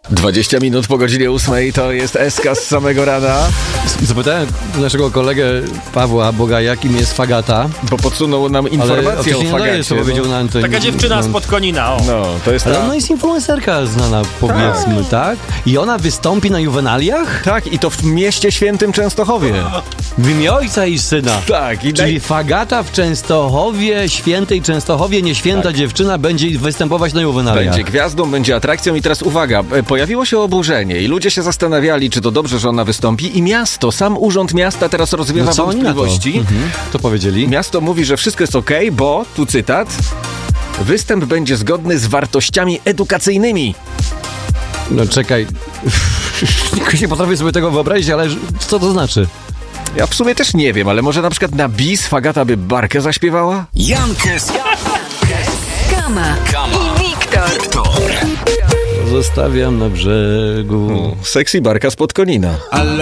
20 minut po godzinie 8 to jest SK z samego rana. Zapytałem naszego kolegę Pawła Bogaja, kim jest fagata. Bo podsunął nam informację o fagacie. Co powiedział na antenie. Taka dziewczyna spod Konina, o. No, to jest Ale ta... ona jest influencerka znana, powiedzmy, tak? I ona wystąpi na juwenaliach? Tak, i to w mieście świętym Częstochowie. W imię Ojca i Syna. Tak, i Czyli fagata w Częstochowie, świętej Częstochowie, nieświęta dziewczyna będzie występować na juwenaliach. będzie gwiazdą, będzie atrakcją i teraz uwaga, pojawiło się oburzenie i ludzie się zastanawiali, czy to dobrze, że ona wystąpi i miasto, sam urząd miasta teraz rozwiewa co oni na to? wątpliwości. To powiedzieli? Miasto mówi, że wszystko jest okej, bo, tu cytat, występ będzie zgodny z wartościami edukacyjnymi. No czekaj, nie potrafię sobie tego wyobrazić, ale co to znaczy? Ja w sumie też nie wiem, ale może na przykład na bis Fagata by Barkę zaśpiewała? Jankes, Kama i Wiktor. Zostawiam na brzegu. Sexy Barka spod Konina.